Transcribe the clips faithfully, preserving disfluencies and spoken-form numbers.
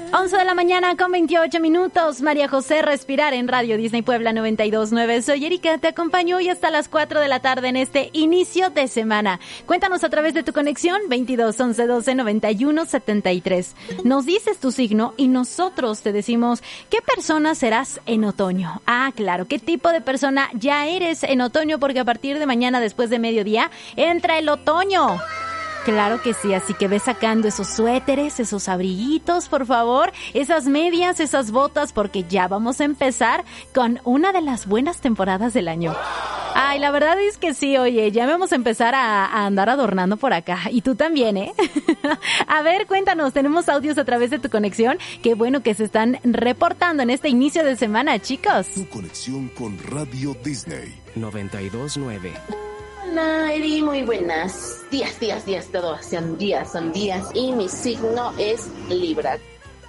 once de la mañana con veintiocho minutos. María José, Respirar en Radio Disney Puebla noventa y dos punto nueve. Soy Erika, te acompaño hoy hasta las cuatro de la tarde en este inicio de semana. Cuéntanos a través de tu conexión veintidós, once, doce, noventa y uno, setenta y tres. Nos dices tu signo y nosotros te decimos qué persona serás en otoño. Ah, claro, qué tipo de persona ya eres en otoño, porque a partir de mañana después de mediodía entra el otoño. Claro que sí, así que ve sacando esos suéteres, esos abriguitos, por favor, esas medias, esas botas, porque ya vamos a empezar con una de las buenas temporadas del año. Ay, la verdad es que sí, oye, ya vamos a empezar a, a andar adornando por acá. Y tú también, ¿eh? A ver, cuéntanos, tenemos audios a través de tu conexión. Qué bueno que se están reportando en este inicio de semana, chicos. Tu conexión con Radio Disney noventa y dos punto nueve. Hola, Eri, muy buenas. Días, días, días, todo son días, son días. Y mi signo es Libra.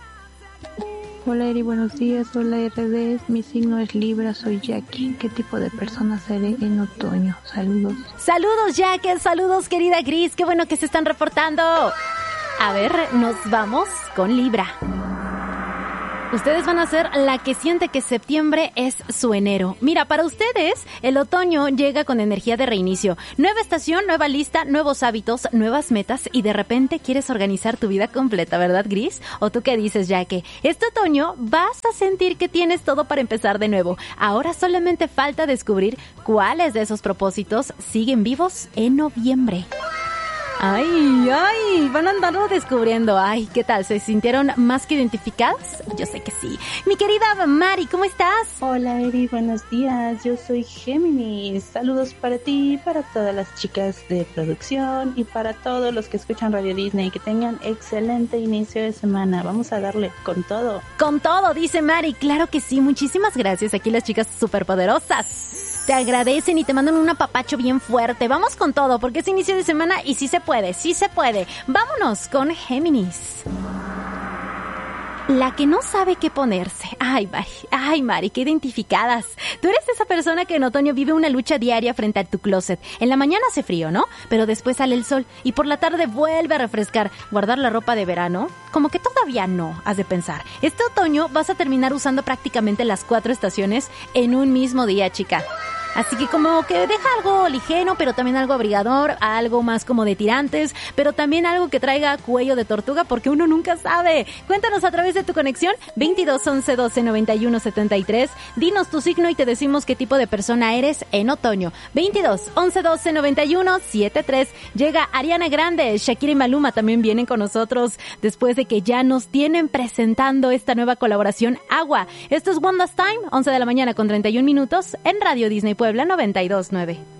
Hola, Eri, buenos días. Hola, R D. Mi signo es Libra, soy Jackie. ¿Qué tipo de persona seré en otoño? Saludos. Saludos, Jackie. Saludos, querida Gris. Qué bueno que se están reportando. A ver, nos vamos con Libra. Ustedes van a ser la que siente que septiembre es su enero. Mira, para ustedes, el otoño llega con energía de reinicio. Nueva estación, nueva lista, nuevos hábitos, nuevas metas y de repente quieres organizar tu vida completa, ¿verdad, Gris? ¿O tú qué dices, Jaque? Este otoño vas a sentir que tienes todo para empezar de nuevo. Ahora solamente falta descubrir cuáles de esos propósitos siguen vivos en noviembre. Ay, ay, van a andarlo descubriendo. Ay, ¿qué tal? ¿Se sintieron más que identificadas? Yo sé que sí. Mi querida Mari, ¿cómo estás? Hola, Eri, buenos días. Yo soy Géminis. Saludos para ti, para todas las chicas de producción y para todos los que escuchan Radio Disney. Que tengan excelente inicio de semana. Vamos a darle con todo. Con todo, dice Mari. Claro que sí. Muchísimas gracias. Aquí las chicas superpoderosas te agradecen y te mandan un apapacho bien fuerte. Vamos con todo, porque es inicio de semana y sí se puede, sí se puede. Vámonos con Géminis. La que no sabe qué ponerse. Ay, ay, ay, Mari, qué identificadas. Tú eres esa persona que en otoño vive una lucha diaria frente a tu closet. En la mañana hace frío, ¿no? Pero después sale el sol y por la tarde vuelve a refrescar. ¿Guardar la ropa de verano? Como que todavía no, has de pensar. Este otoño vas a terminar usando prácticamente las cuatro estaciones en un mismo día, chica. Así que como que deja algo ligero, pero también algo abrigador, algo más como de tirantes, pero también algo que traiga cuello de tortuga, porque uno nunca sabe. Cuéntanos a través de tu conexión veintidós, once, doce, noventa y uno, setenta y tres. Dinos tu signo y te decimos qué tipo de persona eres en otoño. veintidós, once, doce, noventa y uno, setenta y tres. Llega Ariana Grande, Shakira y Maluma también vienen con nosotros después de que ya nos tienen presentando esta nueva colaboración Agua. Esto es One Last Time, once de la mañana con treinta y un minutos en Radio Disney Puebla noventa y dos punto nueve.